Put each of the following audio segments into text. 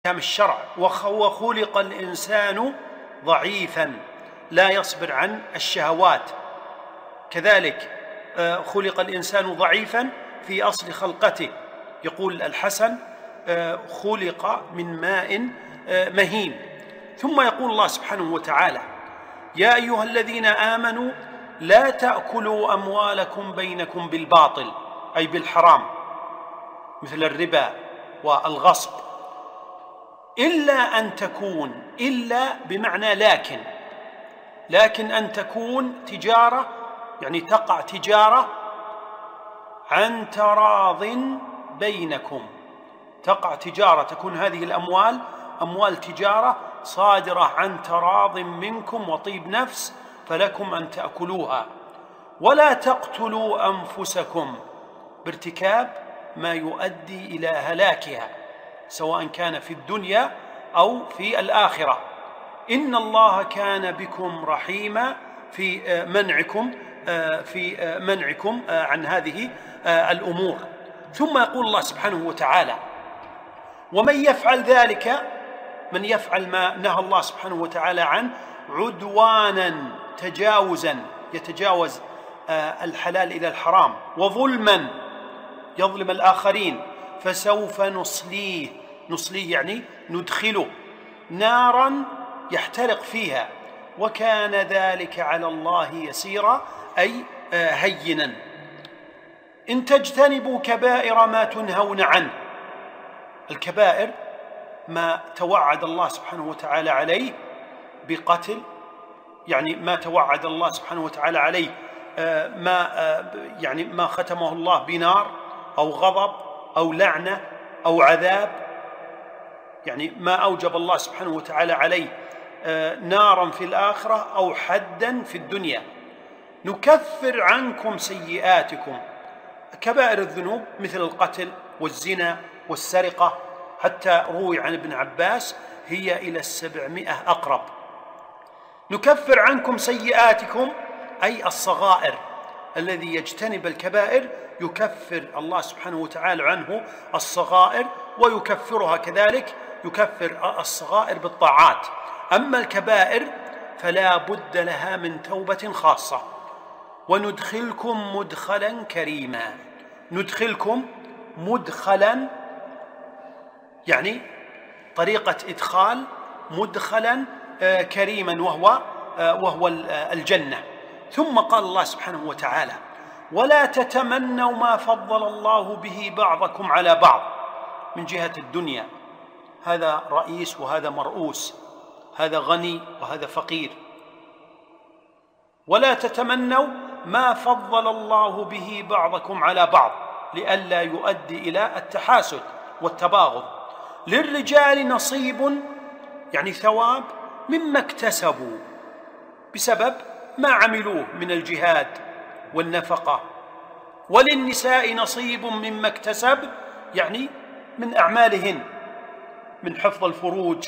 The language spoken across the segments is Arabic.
أحكام الشرع. وخلق الإنسان ضعيفا لا يصبر عن الشهوات، كذلك خلق الإنسان ضعيفا في أصل خلقته. يقول الحسن خلق من ماء مهين. ثم يقول الله سبحانه وتعالى: يا أيها الذين آمنوا لا تأكلوا أموالكم بينكم بالباطل، أي بالحرام، مثل الربا والغصب، إلا أن تكون، إلا بمعنى لكن أن تكون تجارة، يعني تقع تجارة عن تراض بينكم، تقع تجارة، تكون هذه الأموال أموال تجارة صادرة عن تراض منكم وطيب نفس، فلكم أن تأكلوها. ولا تقتلوا أنفسكم، بارتكاب ما يؤدي إلى هلاكها سواء كان في الدنيا أو في الآخرة. إن الله كان بكم رحيما في منعكم عن هذه الأمور. ثم يقول الله سبحانه وتعالى: ومن يفعل ذلك، من يفعل ما نهى الله سبحانه وتعالى عنه عدوانا، تجاوزا، يتجاوز الحلال إلى الحرام، وظلما، يظلم الآخرين، فسوف نصليه يعني ندخله نارا يحترق فيها، وكان ذلك على الله يسيرا، أي هينا. إن تجتنبوا كبائر ما تنهون عنه، الكبائر ما توعد الله سبحانه وتعالى عليه بقتل، يعني ما توعد الله سبحانه وتعالى عليه ما ختمه الله بنار أو غضب أو لعنة أو عذاب، يعني ما أوجب الله سبحانه وتعالى عليه نارا في الآخرة أو حدا في الدنيا. نكفر عنكم سيئاتكم، كبائر الذنوب مثل القتل والزنا والسرقة، حتى روي عن ابن عباس هي إلى 700 أقرب. نكفر عنكم سيئاتكم أي الصغائر، الذي يجتنب الكبائر يكفر الله سبحانه وتعالى عنه الصغائر، ويكفرها كذلك، يكفر الصغائر بالطاعات. أما الكبائر فلا بد لها من توبة خاصة. وندخلكم مدخلا كريما، ندخلكم مدخلا يعني طريقة إدخال، مدخلا كريما وهو الجنة. ثم قال الله سبحانه وتعالى: ولا تتمنوا ما فضل الله به بعضكم على بعض، من جهة الدنيا، هذا رئيس وهذا مرؤوس، هذا غني وهذا فقير. ولا تتمنوا ما فضل الله به بعضكم على بعض، لئلا يؤدي إلى التحاسد والتباغض. للرجال نصيب، يعني ثواب، مما اكتسبوا بسبب ما عملوه من الجهاد والنفقة. وللنساء نصيب مما اكتسب، يعني من أعمالهن، من حفظ الفروج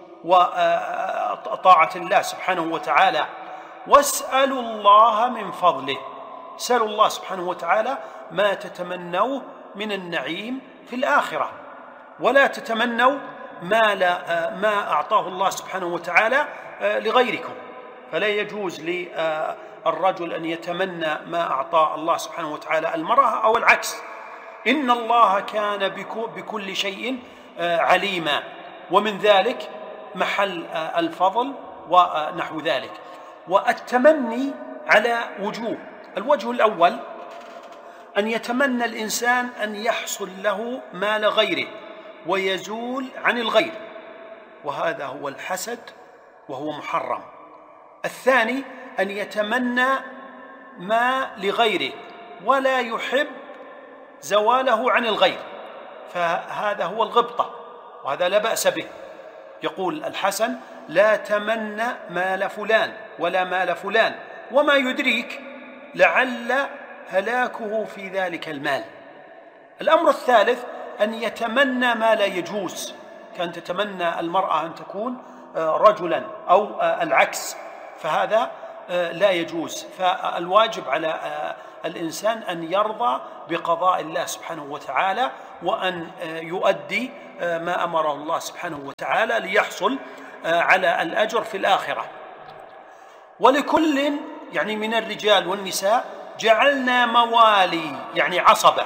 وطاعة الله سبحانه وتعالى. واسألوا الله من فضله، سألوا الله سبحانه وتعالى ما تتمنوه من النعيم في الآخرة. ولا تتمنوا ما أعطاه الله سبحانه وتعالى لغيركم، فلا يجوز للرجل أن يتمنى ما أعطاه الله سبحانه وتعالى المرأة أو العكس. إن الله كان بكل شيء عليما، ومن ذلك محل الفضل ونحو ذلك. والتمني على وجوه: الوجه الأول أن يتمنى الإنسان أن يحصل له مال غيره ويزول عن الغير، وهذا هو الحسد وهو محرم. الثاني أن يتمنى ما لغيره ولا يحب زواله عن الغير، فهذا هو الغبطة، وهذا لا بأس به. يقول الحسن: لا تمنى مال فلان ولا مال فلان، وما يدريك لعل هلاكه في ذلك المال. الأمر الثالث أن يتمنى ما لا يجوز، كأن تتمنى المرأة أن تكون رجلا أو العكس، فهذا لا يجوز. فالواجب على الإنسان أن يرضى بقضاء الله سبحانه وتعالى، وأن يؤدي ما أمره الله سبحانه وتعالى ليحصل على الأجر في الآخرة. ولكل يعني من الرجال والنساء جعلنا موالي يعني عصبة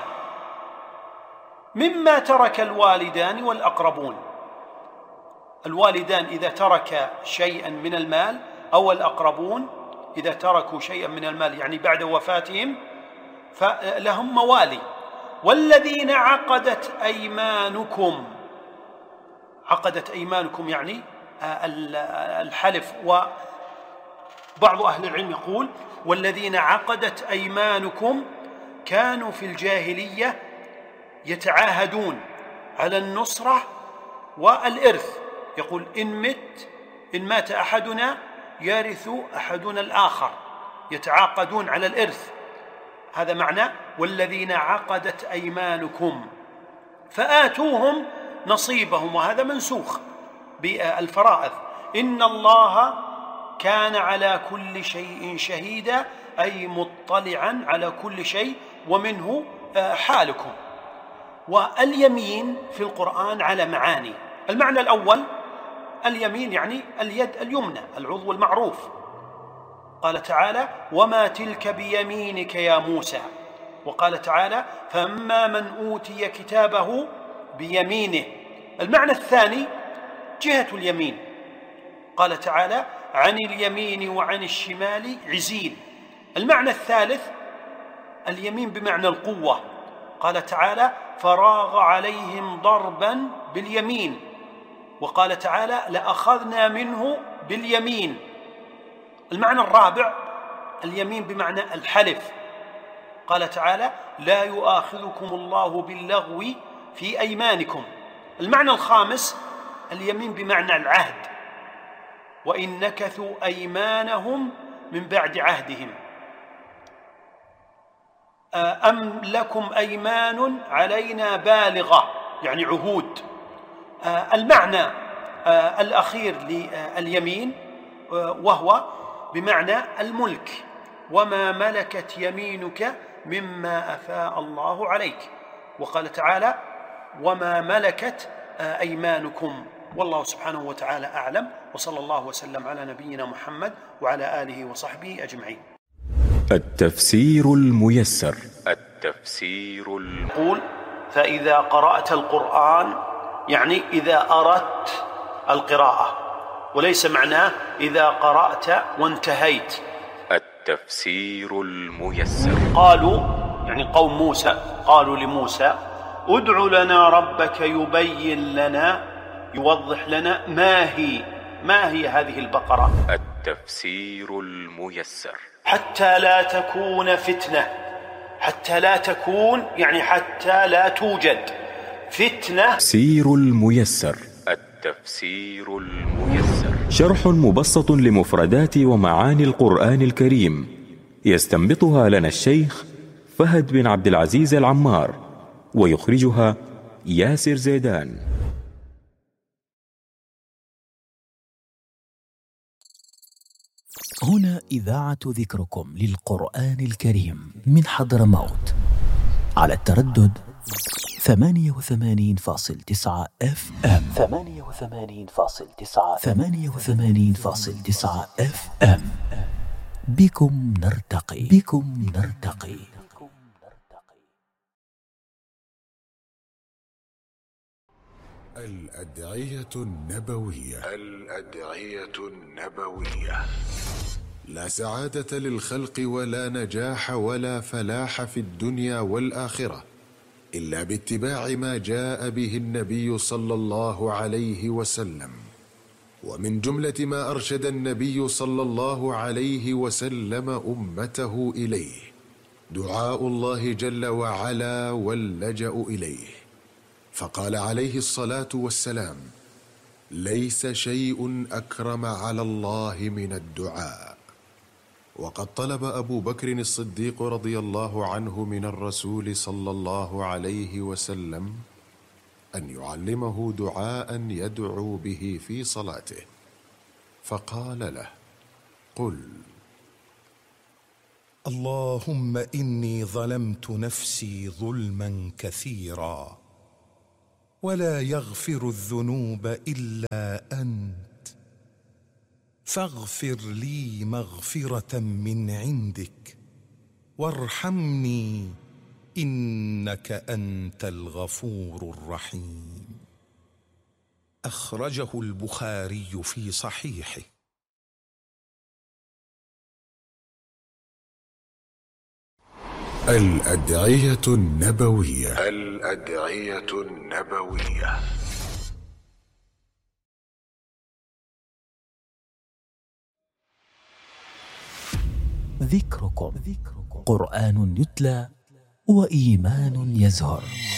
مما ترك الوالدان والأقربون. الوالدان إذا ترك شيئا من المال، أو الأقربون إذا تركوا شيئا من المال يعني بعد وفاتهم، فلهم موالي. والذين عقدت أيمانكم، عقدت أيمانكم يعني الحلف. وبعض أهل العلم يقول والذين عقدت أيمانكم كانوا في الجاهلية يتعاهدون على النصرة والإرث. يقول إن مات أحدنا يرث أحدنا الآخر، يتعاقدون على الإرث. هذا معنى والذين عقدت أيمانكم، فآتوهم نصيبهم، وهذا منسوخ بالفرائض. إن الله كان على كل شيء شهيدا، أي مطلعا على كل شيء ومنه حالكم. واليمين في القرآن على معاني. المعنى الأول اليمين يعني اليد اليمنى، العضو المعروف. قال تعالى وما تلك بيمينك يا موسى. وقال تعالى فأما من أوتي كتابه بيمينه. المعنى الثاني جهة اليمين. قال تعالى عن اليمين وعن الشمال عزين. المعنى الثالث اليمين بمعنى القوة. قال تعالى فراغ عليهم ضربا باليمين. وقال تعالى لأخذنا منه باليمين. المعنى الرابع اليمين بمعنى الحلف. قال تعالى لا يؤاخذكم الله باللغو في أيمانكم. المعنى الخامس اليمين بمعنى العهد. وإن نكثوا أيمانهم من بعد عهدهم. أم لكم أيمان علينا بالغة يعني عهود. المعنى الأخير لليمين وهو بمعنى الملك. وما ملكت يمينك مما أفاء الله عليك. وقال تعالى وما ملكت أيمانكم. والله سبحانه وتعالى أعلم، وصلى الله وسلم على نبينا محمد وعلى آله وصحبه أجمعين. التفسير الميسر. يقول فإذا قرأت القرآن يعني إذا أردت القراءة، وليس معناه إذا قرأت وانتهيت. التفسير الميسر. قالوا يعني قوم موسى قالوا لموسى ادع لنا ربك يبين لنا يوضح لنا ما هي هذه البقرة. التفسير الميسر. حتى لا تكون فتنة. حتى لا تكون يعني حتى لا توجد فتنة. التفسير الميسر. التفسير الميسر شرح مبسط لمفردات ومعاني القرآن الكريم، يستنبطها لنا الشيخ فهد بن عبد العزيز العمار، ويخرجها ياسر زيدان. هنا إذاعة ذكركم للقرآن الكريم من حضرموت على التردد 88.9 FM. 88.9 FM. بكم نرتقي. الأدعية النبوية. لا سعادة للخلق ولا نجاح ولا فلاح في الدنيا والآخرة إلا باتباع ما جاء به النبي صلى الله عليه وسلم. ومن جملة ما أرشد النبي صلى الله عليه وسلم أمته إليه دعاء الله جل وعلا واللجأ إليه. فقال عليه الصلاة والسلام ليس شيء أكرم على الله من الدعاء. وقد طلب أبو بكر الصديق رضي الله عنه من الرسول صلى الله عليه وسلم أن يعلمه دعاء يدعو به في صلاته، فقال له قل اللهم إني ظلمت نفسي ظلما كثيرا ولا يغفر الذنوب إلا أنت، فاغفر لي مغفرة من عندك وارحمني إنك أنت الغفور الرحيم. أخرجه البخاري في صحيحه. الأدعية النبوية. الأدعية النبوية. ذكركم قرآن يتلى وإيمان يزهر.